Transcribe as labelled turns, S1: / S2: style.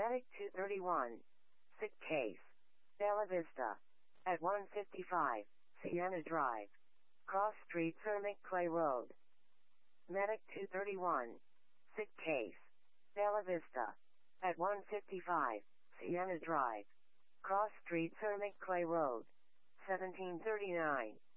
S1: Medic 231. Sick case. Bella Vista. At 155, Sienna Drive. Cross Street, Cermak Clay Road. Medic 231. Sick case. Bella Vista. At 155, Sienna Drive. Cross Street, Cermak Clay Road. 1739.